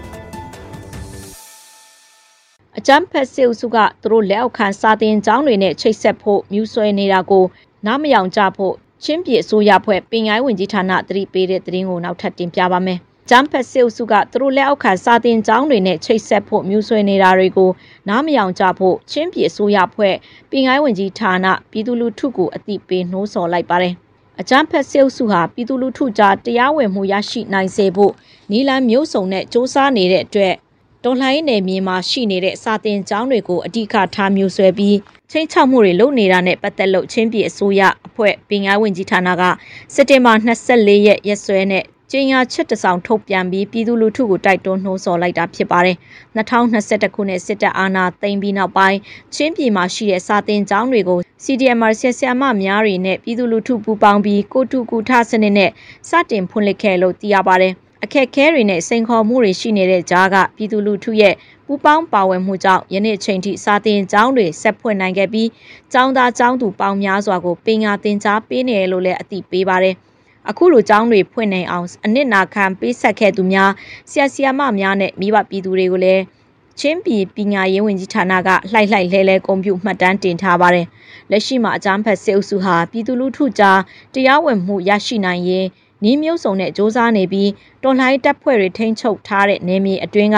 အကြမ်းဖက်စစ်အုပ်စုကသူတို့လက်အောက်ခံစာတင်ကျောင်းတွေနဲ့ချိတ်ဆက်ဖို့မြူဆွဲနေတာကိုနားမယောင်ကြဖို့ချင်းပြည်အစိုးရဖွဲ့ပင်ကိုင်းဝင်ကြီးဌာနသတိပေးတဲ့သတင်းကိုနောက်ထပ်တင်ပြပါမယ်။ဂျမ်ဖက်စစ်အုပ်စုကသူတို့လက်အောက်ခံစာတင်ကျောင်းတွေနဲ့ချိတ်ဆက်ဖို့မြူဆွဲနေတာတွေကိုနားမယောင်ကြဖို့ချင်းပြည်အစိုးရဖွဲ့ပင်ကိုင်းဝင်ကြီးဌာနပြည်သူလူထုကိုအသိပေးနှိုးဆော်လိုက်ပါတယ်။အကြမ်းဖက်စစ်အုပ်စုဟာပြည်သူလူထုကြားတရားဝင်မှုရရှိနိုင်စေဖို့နီလန်မျိုးစုံနဲ့စ조사နေတဲ့အတွက်တော်လှန်ရေးနယ်မြေမှာရှိနေတဲ့စာတင်ကျောင်းတွေကိုအဓိကထားမြူဆွဲပြီးချင်းချောက်မှုတွေလုပ်နေတာနဲ့ပတ်သက်လို့ချင်းပြည်အစိုးရအဖွဲ့ပင်ကိုင်းဝင်ကြီးဌာနကစက်တင်ဘာ24ရက်ရက်စွဲနဲ့ကျင်းရချက်တစောင်ထုတ်ပြန်ပြီးပြည်သူလူထုကိုတိုက်တွန်းနှိုးဆော်လိုက်တာဖြစ်ပါတယ်။2021ခုနှစ်စစ်တပ်အာဏာသိမ်းပြီးနောက်ပိုင်းချင်းပြည်မှာရှိတဲ့စာတင်ကျောင်းတွေကို CDMR ဆရာမများတွေနဲ့ပြည်သူလူထုပူးပေါင်းပြီးကိုတူကူထစနစ်နဲ့စတင်ဖွင့်လှစ်ခဲ့လို့သိရပါတယ်။အခက်အခဲတွေနဲ့စိန်ခေါ်မှုတွေရှိနေတဲ့ကြားကပြည်သူလူထုရဲ့ပူးပေါင်းပါဝင်မှုကြောင့်ယနေ့အချိန်ထိစာတင်ကျောင်းတွေဆက်ဖွင့်နိုင်ခဲ့ပြီးကျောင်းသားကျောင်းသူပေါင်းများစွာကိုပညာသင်ကြားပေးနေတယ်လို့လည်းအသိပေးပါတယ်။အခုလိုကျောင်းတွေဖွင့်နိုင်အောင်အနစ်နာခံပေးဆက်ခဲ့သူများဆရာမများနဲ့မိဘပြည်သူတွေကိုလည်းချင်းပြည်ပညာရေးဝန်ကြီးဌာနကလှိုက်လဲဂုဏ်ပြုမှတ်တမ်းတင်ထားပါတယ်။လက်ရှိမှာအကြမ်းဖက်စစ်အုပ်စုဟာပြည်သူလူထုကြားတရားဝင်မှုရရှိနိုင်ရေးနီးမျိုးစုံနဲ့စ조사နေပြီးတော်လှန်ရေးတပ်ဖွဲ့တွေထိန်းချုပ်ထားတဲ့နယ်မြေအတွင်းက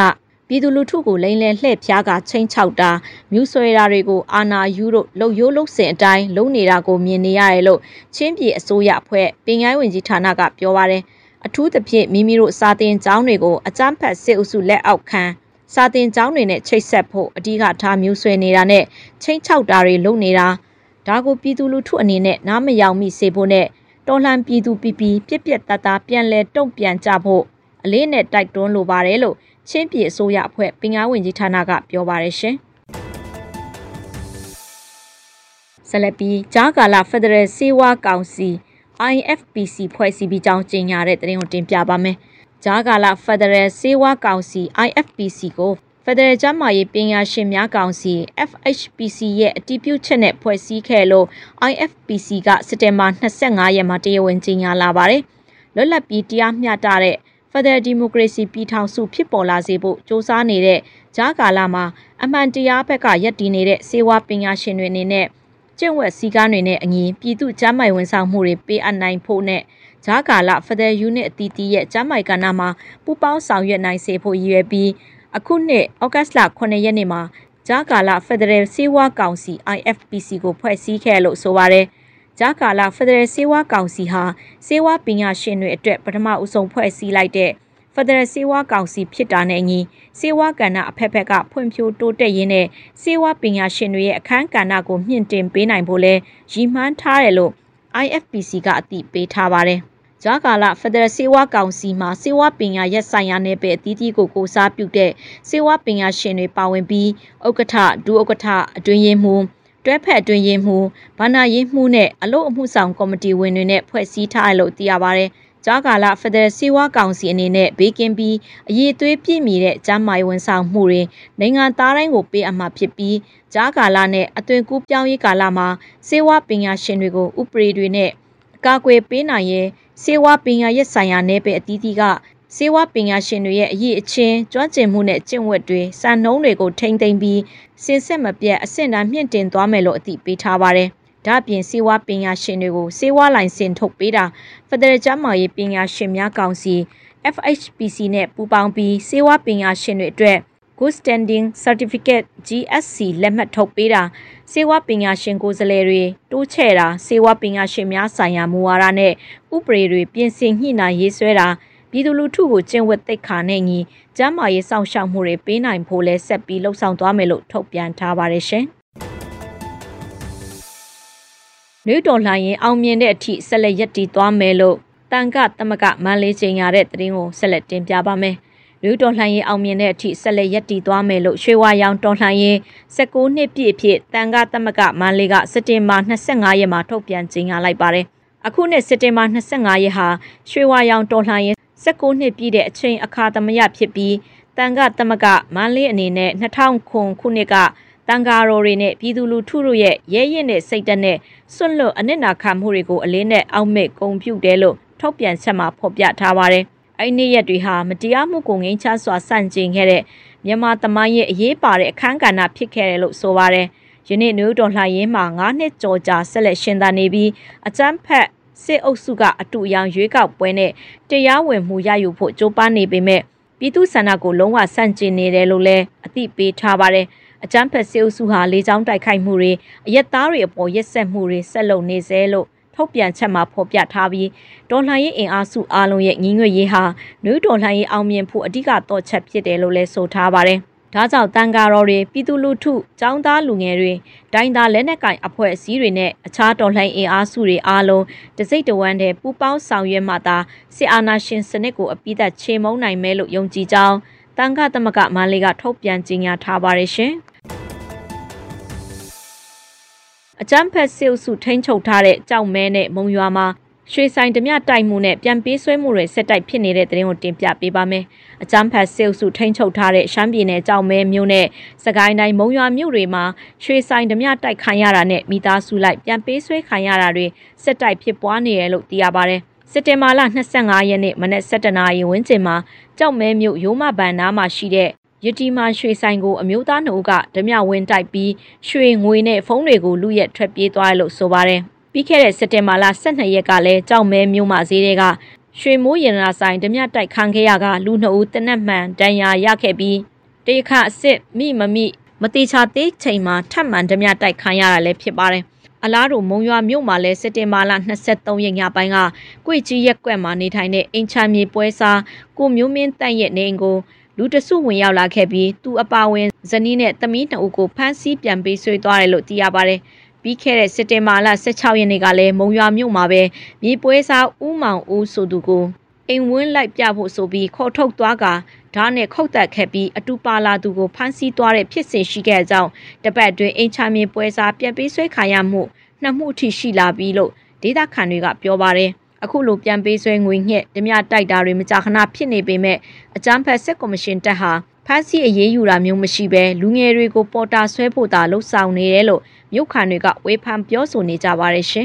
ပြည်သူလူထုကိုလိမ်လည်လှည့်ဖျားကချင်းချောက်တာမြူဆွဲတာတွေကိုအာနာယူတို့လှုပ်ရိုးလှုပ်စင်အတိုင်းလုံနေတာကိုမြင်နေရတယ်လို့ချင်းပြည်အစိုးရအဖွဲ့ပင်ကိုင်းဝင်ကြီးဌာနကပြောပါတယ်အထူးသဖြင့်မိမိတို့စာတင်ကျောင်းတွေကိုအကြမ်းဖက်စစ်အုပ်စုလက်အောက်ခံစာတင်ကျောင်းတွေနဲ့ချိတ်ဆက်ဖို့အဓိကထားမြူဆွဲနေတာနဲ့ချင်းချောက်တာတွေလုံနေတာဒါကိုပြည်သူလူထုအနေနဲ့နားမယောင်မိစေဖို့နဲ့တော်လှန်ပြည်သူပြပြတတ်တာပြန်လဲတုံ့ပြန်ကြဖို့အလေးနဲ့တိုက်တွန်းလိုပါတယ်လို့ချင်းပြည်အစိုးရအဖွဲ့ပင်ကိုင်းဝင်ကြီးဌာနကပြောပါတယ်ရှင်ဆက်လက်ပြီးကြားကာလဖက်ဒရယ်စေဝါကောင်စီ IFPC ဖွဲ့စည်းပြီးကြောင်းကြေညာတဲ့သတင်းကိုတင်ပြပါမယ်ကြားကာလဖက်ဒရယ်စေဝါကောင်စီ IFPC ကိုဖက်ဒရယ်ကျန်းမာရေးပညာရှင်များကောင်စီ FHPC ရဲ့အတည်ပြုချက်နဲ့ဖွဲ့စည်းခဲ့လို့ IFPC ကစက်တင်ဘာ25ရက်မှာတရားဝင်ကြေညာလာပါတယ်လွတ်လပ်ပြီးတရားမျှတတဲ့ဖက်ဒရယ်ဒီမိုကရေစီပြည်ထောင်စုဖြစ်ပေါ်လာစေဖို့စ조사နေတဲ့ကြားကာလမှာအမှန်တရားဘက်ကရပ်တည်နေတဲ့စေဝါပညာရှင်တွေအနေနဲ့ကျင့်ဝတ်စည်းကမ်းတွေနဲ့အညီပြည်သူ့ကျန်းမာရေးဝန်ဆောင်မှုတွေပေးအပ်နိုင်ဖို့နဲ့ကြားကာလဖက်ဒရယ်ယူနစ်အသီးသီးရဲ့ကျန်းမာရေးကဏ္ဍမှာပူးပေါင်းဆောင်ရွက်နိုင်စေဖို့ရည်ရွယ်ပြီးအခုနှစ်ဩဂတ်လ9ရက်နေ့မှာကြားကာလဖက်ဒရယ်စေဝါကောင်စီ IFPC ကိုဖွဲ့စည်းခဲ့လို့ဆိုပါတယ်ကြားကာလဖက်ဒရယ်စေဝါကောင်စီဟာစေဝါပညာရှင်တွေအတွက်ပထမဦးဆုံးဖွဲ့စည်းလိုက်တဲ့ဖက်ဒရယ်စေဝါကောင်စီဖြစ်တာနဲ့အညီစေဝါကဏ္ဍအဖက်ဖက်ကဖွံ့ဖြိုးတိုးတက်ရင်းနဲ့စေဝါပညာရှင်တွေရဲ့အခန်းကဏ္ဍကိုမြင့်တင်ပေးနိုင်ဖို့လဲရည်မှန်းထားတယ်လို့ IFPC ကအသိပေးထားပါတယ်။ကြားကာလဖက်ဒရယ်စေဝါကောင်စီမှာစေဝါပညာရပ်ဆိုင်ရာနယ်ပယ်အသီးသီးကိုစားပြုတဲ့စေဝါပညာရှင်တွေပါဝင်ပြီးဥက္ကဋ္ဌဒုဥက္ကဋ္ဌအတွင်းရေးမှူးတွဲဖက်အတွင်းရေးမှူးဘာနာရေးမှူးနဲ့အလို့အမှုဆောင်ကော်မတီဝင်တွေနဲ့ဖွဲ့စည်းထားတယ်လို့သိရပါတယ်။ကြားကာလဖက်ဒရယ်စေဝါကောင်စီအနေနဲ့ဘေးကင်းပြီးအရေးသွေးပြည့်မီတဲ့ကျန်းမာရေးဝန်ဆောင်မှုတွေနိုင်ငံသားတိုင်းကိုပေးအပ်မှာဖြစ်ပြီးကြားကာလနဲ့အသွင်ကူးပြောင်းရေးကာလမှာစေဝါပညာရှင်တွေကိုဥပဒေတွေနဲ့ကာကွယ်ပေးနိုင်ရေးစေဝါပညာရပ်ဆိုင်ရာနယ်ပယ်အသီးသီးကစေဝါပညာရှင်တွေရဲ့အရေးအချင်းကျွမ်းကျင်မှုနဲ့ကျင့်ဝတ်တွေစံနှုန်းတွေကိုထိန်းသိမ်းပြီးစင်စစ်မပြတ်အဆင့်တန်းမြင့်တင်သွားမယ်လို့အသိပေးထားပါတယ်။ဒါ့အပြင်စေဝါပညာရှင်တွေကိုစေဝါလိုင်စင်ထုတ်ပေးတာဖက်ဒရယ်ကျန်းမာရေးပညာရှင်များကောင်စီ FHPC နဲ့ပူးပေါင်းပြီးစေဝါပညာရှင်တွေအတွက် Good Standing Certificate GSC လက်မှတ်ထုတ်ပေးတာစေဝါပညာရှင်ကိုယ်စားလှယ်တွေတိုးချဲ့တာစေဝါပညာရှင်များဆိုင်ရာမူဝါဒနဲ့ဥပဒေတွေပြင်ဆင်ညှိနှိုင်းရေးဆွဲတာပြည်သူလူထုကိုကျင့်ဝတ်သိက္ခာနဲ့ညီကျန်းမာရေးစောင့်ရှောက်မှုတွေပေးနိုင်ဖို့လဲဆက်ပြီးလှုံ့ဆော်သွားမယ်လို့ထုတ်ပြန်ထားပါတယ်ရှင်။နှွေးတော်လှန်ရင်အောင်မြင်တဲ့အထိဆက်လက်ရပ်တည်သွားမယ်လို့တန်ခသမကမန္လေးကျင်းရတဲ့သတင်းကိုဆက်လက်တင်ပြပါမယ်။နှွေးတော်လှန်ရင်အောင်မြင်တဲ့အထိဆက်လက်ရပ်တည်သွားမယ်လို့ရွှေဝါရောင်တော်လှန်ရင်19နှစ်ပြည့်အဖြစ်တန်ခသမကမန္လေးကစက်တင်ဘာ25ရက်မှာထုတ်ပြန်ကြေညာလိုက်ပါတယ်။အခုနှစ်စက်တင်ဘာ25ရက်ဟာရွှေဝါရောင်တော်လှန်ရင်19နှစ်ပြည့်တဲ့အချိန်အခါသမယဖြစ်ပြီးတန်ခသမကမန္လေးအနေနဲ့2009ခုနှစ်ကတန်ဃာတော်တွေနဲ့ပြည်သူလူထုတို့ရဲ့ရဲရင့်တဲ့စိတ်ဓာတ်နဲ့စွန့်လွတ်အနစ်နာခံမှုတွေကိုအလေးနဲ့အောက်မေ့ဂုဏ်ပြုတယ်လို့ထုတ်ပြန်ချက်မှာဖော်ပြထားပါတယ်။အဲ့ဒီရက်တွေဟာမတရားမှုကိုငြိမ်းချစွာဆန့်ကျင်ခဲ့တဲ့မြန်မာသမိုင်းရဲ့အရေးပါတဲ့အခမ်းကဏ္ဍဖြစ်ခဲ့တယ်လို့ဆိုပါတယ်။ယနေ့နှွေးတော်လှန်ရေးမှာ9နှစ်ကျော်ကြာဆက်လက်ရှင်သန်နေပြီးအကြမ်းဖက်စစ်အုပ်စုကအတူအယောင်ရွေးကောက်ပွဲနဲ့တရားဝင်မှုရယူဖို့ကြိုးပမ်းနေပေမဲ့ပြည်သူ့ဆန္ဒကိုလုံးဝဆန့်ကျင်နေတယ်လို့လည်းအသိပေးထားပါတယ်။အကြမ်းဖက်စစ်အုပ်စုဟာလေကြောင်းတိုက်ခိုက်မှုတွေအရက်သားတွေအပေါ်ရက်စက်မှုတွေဆက်လုပ်နေစေလို့ထုတ်ပြန်ချက်မှာဖော်ပြထားပြီးတော်လှန်ရေးအင်အားစုအားလုံးရဲ့ညီညွတ်ရေးဟာနှွေးတော်လှန်ရေးအောင်မြင်ဖို့အဓိကတော့ချက်ဖြစ်တယ်လို့လည်းဆိုထားပါတယ်။ဒါကြောင့်တန်ဃာတော်တွေပြည်သူလူထုចောင်းသားလူငယ်တွေဒိုင်းသားလက်နက်ကင်အဖွဲ့အစည်းတွေနဲ့အခြားတော်လှန်အင်အားစုတွေအားလုံးတစိမ့်တဝမ်းတည်းပူးပေါင်းဆောင်ရွက်မှသာစစ်အာဏာရှင်စနစ်ကိုအပြည့်အစုံချေမှုန်းနိုင်မယ်လို့ယုံကြည်ကြောင်းတန်ခသမကမန္လေးကထုတ်ပြန်ကြေညာထားပါတယ်ရှင်။အကြမ်းဖက်စစ်အုပ်စုထိန်းချုပ်ထားတဲ့ကြောက်မဲနဲ့မုံရွာမှာရွှေဆိုင်ဓမြတိုက်မှုနဲ့ပြန်ပေးဆွဲမှုတွေဆက်တိုက်ဖြစ်နေတဲ့တဲ့ရင်ကိုတင်ပြပေးပါမယ်။အကြမ်းဖက်စစ်အုပ်စုထိန်းချုပ်ထားတဲ့ရှမ်းပြည်နယ်ကြောက်မဲမြို့နဲ့စကိုင်းတိုင်းမုံရွာမြို့တွေမှာရွှေဆိုင်ဓမြတိုက်ခံရတာနဲ့မိသားစုလိုက်ပြန်ပေးဆွဲခံရတာတွေဆက်တိုက်ဖြစ်ပွားနေတယ်လို့သိရပါတယ်။စက်တင်ဘာလ25ရက်နေ့မနက်7:00နာရီဝန်းကျင်မှာကြောက်မဲမြို့ရိုးမဘန်နားမှာရှိတဲ့ရတီမာရွှေဆိုင်ကိုအမျိုးသား2ဦးကဓမြဝင်တိုက်ပြီးရွှေငွေနဲ့ဖုန်းတွေကိုလူရက်ထွက်ပြေးသွားတယ်လို့ဆိုပါတယ်။ပြီးခဲ့တဲ့စက်တင်ဘာလ12ရက်ကလည်းကြောက်မဲမြို့မှာဈေးတွေကရွှေမိုးရတနာဆိုင်ဓမြတိုက်ခံခဲ့ရကလူ2ဦးတနက်မှန်ဒဏ်ရာရခဲ့ပြီးတေခအစ်မိမမိမတိချသေးချိန်မှာထပ်မံဓမြတိုက်ခိုင်းရတာလည်းဖြစ်ပါတယ်အလားတူမုံရွာမြို့မှာလည်းစက်တင်ဘာလ23ရက်ညပိုင်းကကွေကြီးရက်ကွက်မှာနေထိုင်တဲ့အင်ချမ်းမြေပွဲစားကိုမျိုးမင်းတန့်ရဲ့နေအိမ်ကိုလူတစုဝင်ရောက်လာခဲ့ပြီးသူအပါဝင်ဇနီးနဲ့သမီး2ဦးကိုဖမ်းဆီးပြန်ပေးဆွေးသွားတယ်လို့သိရပါတယ်ပြီးခဲ့တဲ့စက်တင်ဘာလ16ရက်နေ့ကလည်းမုံရွာမြို့မှာပဲမြေပွဲစားဦးမောင်ဦးဆိုသူကိုအိမ်ဝင်းလိုက်ပြဖို့ဆိုပြီးခေါ်ထုတ်သွားကဓာတ်နဲ့ခုတ်တက်ခဲ့ပြီးအတူပါလာသူကိုဖမ်းဆီးသွားတဲ့ဖြစ်စဉ်ရှိခဲ့ကြောင်းတပတ်အတွင်းအင်ချမ်းမြေပွဲစားပြန်ပေးဆွဲခါရမှု2မှုအထိရှိလာပြီးလို့ဒေသခံတွေကပြောပါတယ်အခုလိုပြန်ပေးဆွဲငွေညှက်ဓမြတိုက်တာတွေမကြာခဏဖြစ်နေပေမဲ့အကြမ်းဖက်စစ်ကော်မရှင်တပ်ဟာဖမ်းဆီးအရေးယူတာမျိုးမရှိဘဲလူငယ်တွေကိုပေါ်တာဆွဲဖို့သာလှုံ့ဆော်နေတယ်လို့မြို့ခံတွေကဝေဖန်ပြောဆိုနေကြပါတယ်ရှင်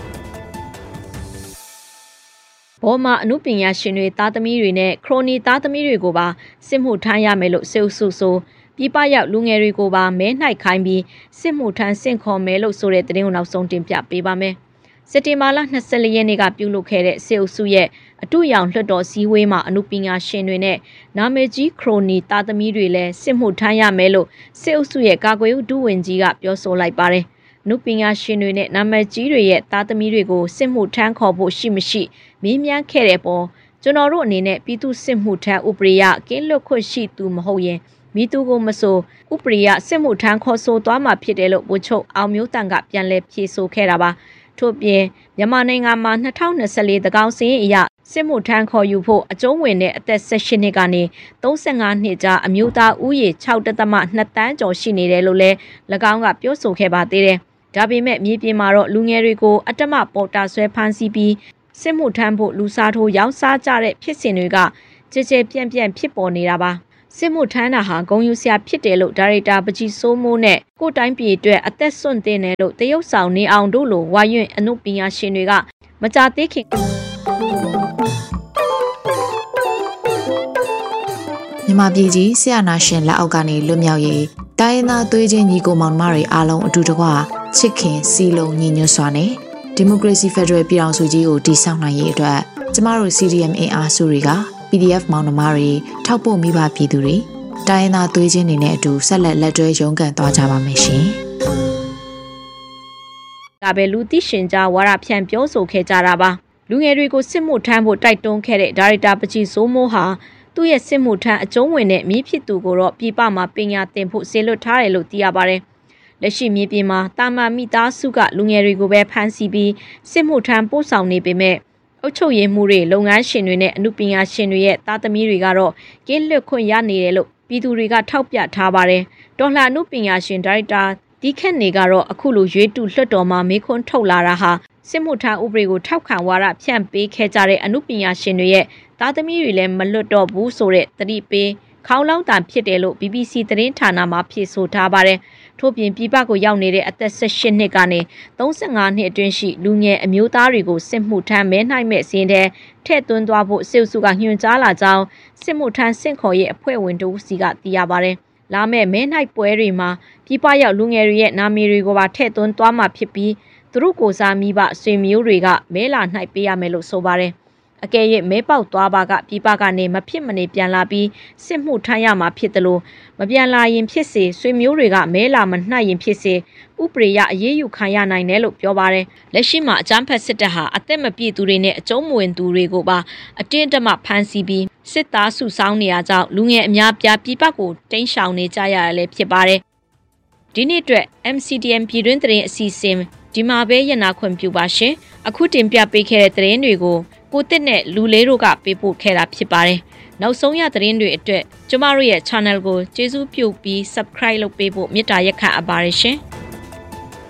ဘောမအမှုပညာရှင်တွေသားသမီးတွေနဲ့ခရိုနီသားသမီးတွေကိုပါစစ်မှုထမ်းရမယ်လို့စေအုပ်စုဆိုပြည်ပရောက်လူငယ်တွေကိုပါမဲနှိုက်ခိုင်းပြီးစစ်မှုထမ်းဆင့်ခေါ်မယ်လို့ဆိုတဲ့သတင်းကိုနောက်ဆုံးတင်ပြပေးပါမယ်စက်တင်ဘာလ24ရက်နေ့ကပြုလုပ်ခဲ့တဲ့စေအုပ်စုရဲ့အတူရောင်လွှတ်တော်စည်းဝေးမှာအမှုပညာရှင်တွေနဲ့နာမည်ကြီးခရိုနီသားသမီးတွေလည်းစစ်မှုထမ်းရမယ်လို့စေအုပ်စုရဲ့ကာကွယ်ရေးဒုဝန်ကြီးကပြောဆိုလိုက်ပါတယ်နုပညာရှင်တွေနဲ့နာမည်ကြီးတွေရဲ့သားသမီးတွေကိုစစ်မှုထမ်းခေါ်ဖို့ရှိမရှိမေးမြန်းခဲ့တဲ့ပေါ်ကျွန်တော်တို့အနေနဲ့ပြည်သူစစ်မှုထမ်းဥပဒေရကင်းလွတ်ခွင့်ရှိသူမဟုတ်ရင်မိသူကိုမဆိုဥပဒေရစစ်မှုထမ်းခေါ်ဆိုသွားမှာဖြစ်တယ်လို့ဗိုလ်ချုပ်အောင်မျိုးတန်ကပြန်လည်ဖြေဆိုခဲ့တာပါထို့ပြင်မြန်မာနိုင်ငံမှာ2024သန်းခေါင်စင်းအရစစ်မှုထမ်းခေါ်ယူဖို့အကျုံးဝင်တဲ့အသက်18နှစ်ကနေ35နှစ်ကြားအမျိုးသားဦးရေ 6.2 တန်းကျော်ရှိနေတယ်လို့လည်း၎င်းကပြောဆိုခဲ့ပါသေးတယ်။ဒါပေမဲ့မြေပြင်မှာတော့လူငယ်တွေကိုအတ္တမပေါ်တာဆွဲဖမ်းဆီးပြီးစစ်မှုထမ်းဖို့လူစားထိုးရောင်းစားကြတဲ့ဖြစ်စဉ်တွေကကြဲပြန့်ဖြစ်ပေါ်နေတာပါ။စစ်မှုထမ်းတာဟာဂုဏ်ယူစရာဖြစ်တယ်လို့ဒါရိုက်တာပကြီးစိုးမိုးနဲ့ကိုတိုင်းပြည်အတွက်အသက်ဆွန့်တင်တယ်လို့တရုတ်ဆောင်နေအောင်တို့လိုဝါရွံ့အနုပညာရှင်တွေကမကြသေးခင်မြန်မာပြည်ကြီးဆရာနာရှင်လက်အောက်ကနေလွတ်မြောက်ရေးတိုင်းရင်းသားသွေးချင်းညီကိုမောင်နှမတွေအားလုံးအတူတကွချစ်ခင်စီလုံးညီညွတ်စွာနဲ့ဒီမိုကရေစီဖက်ဒရယ်ပြည်ထောင်စုကြီးကိုတည်ဆောက်နိုင်ရေးအတွက်ကျမတို့ CDM အင်အားစုတွေက PDF မောင်နှမတွေထောက်ပို့မိဘပြည်သူတွေတိုင်းရင်းသားသွေးချင်းတွေနဲ့အတူဆက်လက်တွဲရုန်းကန်သွားကြပါမယ်ရှင်။ဒါပဲလူသိရှင်ကြားဝါရဖြန့်ပြောဆိုခဲ့ကြတာပါ။လူငယ်တွေကိုစစ်မှုထမ်းဖို့တိုက်တွန်းခဲ့တဲ့ဒါရိုက်တာပကြီးစိုးမိုးဟာသူ့ရဲ့စစ်မှုထမ်းအကျုံးဝင်တဲ့မိဖြစ်သူကိုတော့ပြည်ပမှာပညာသင်ဖို့ဆေလွတ်ထားတယ်လို့သိရပါတယ်။လက်ရှိမြေပြင်မှာတာမန်မိသားစုကလူငယ်တွေကိုပဲဖမ်းဆီးပြီးစစ်မှုထမ်းပို့ဆောင်နေပေမဲ့အုပ်ချုပ်ရေးမှုတွေလုပ်ငန်းရှင်တွေနဲ့အမှုပညာရှင်တွေရဲ့သားသမီးတွေကတော့ကင်းလွတ်ခွင့်ရနေတယ်လို့ပြည်သူတွေကထောက်ပြထားပါတယ်။တော်လှန်အမှုပညာရှင်ဒါရိုက်တာဒီခက်နေကတော့အခုလိုရွေးတူလွှတ်တော်မှာမေးခွန်းထုတ်လာတာဟာစစ်မှုထမ်းဥပဒေကိုထောက်ခံဝါဒဖြန့်ပေးခဲ့ကြတဲ့အမှုပညာရှင်တွေရဲ့သားသမီးတွေလည်းမလွတ်တော့ဘူးဆိုတဲ့သတိပေးခေါင်းလောင်းတန်ဖြစ်တယ်လို့ BBC သတင်းဌာနမှာဖြေဆိုထားပါတယ်။ထို့ပြင်ပြည်ပကိုရောက်နေတဲ့အသက်18နှစ်ကနေ35နှစ်အတွင်းရှိလူငယ်အမျိုးသားတွေကိုစစ်မှုထမ်းမဲနှိုက်မဲ့စီးတဲ့ထည့်သွင်းသွားဖို့စစ်အုပ်စုကညွှန်ကြားလာကြောင်းစစ်မှုထမ်းစင့်ခေါ်ရေးအဖွဲ့ဝင်တို့စီကသိရပါတယ်။လာမဲ့မဲနှိုက်ပွဲတွေမှာပြည်ပရောက်လူငယ်တွေရဲ့နာမည်တွေကိုပါထည့်သွင်းသွားမှာဖြစ်ပြီးသူတို့ကိုစားမိဘဆွေမျိုးတွေကမဲလာနှိုက်ပေးရမယ်လို့ဆိုပါတယ်။အကယ်၍မဲပေါက်သွားပါကပြည်ပကနေမဖြစ်မနေပြန်လာပြီးစစ်မှုထမ်းရမှာဖြစ်တယ်လို့မပြန်လာရင်ဖြစ်စေဆွေမျိုးတွေကမဲလာမနှိုက်ရင်ဖြစ်စေဥပဒေရအရေးယူခံရနိုင်တယ်လို့ပြောပါတယ်။လက်ရှိမှာအကြမ်းဖက်စစ်တပ်ဟာအသက်မပြည့်သူတွေနဲ့အကျုံးမဝင်သူတွေကိုပါအတင်းအဓမ္မဖမ်းဆီးပြီးစစ်သားစုဆောင်းနေရကြောင်းလူငယ်အများပြားပြည်ပကိုတိမ်းရှောင်နေကြရတာလည်းဖြစ်ပါတယ်။ဒီနေ့အတွက် MCDM ပြည်တွင်းသတင်းအစီအစဉ်ဒီမှာပဲရနာခွင့်ပြုပါရှင်။အခုတင်ပြပေးခဲ့တဲ့သတင်းတွေကိုကိုတစ်နဲ့လူလေးတို့ကပေးပို့ခဲ့တာဖြစ်ပါတယ်။နောက်ဆုံးရသတင်းတွေအတွက်ကျမတို့ရဲ့ channel ကိုကျေးဇူးပြုပြီး subscribe လုပ်ပေးဖို့မေတ္တာရက်ခံအပ်ပါတယ်ရှင်။